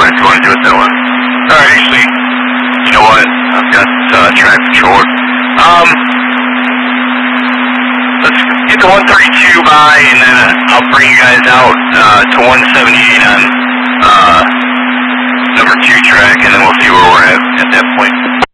if you want to do it that way. Alright, actually, you know what? I've got track control. Let's get the 132 by, and then I'll bring you guys out to 178 on number 2 track, and then we'll see where we're at that point.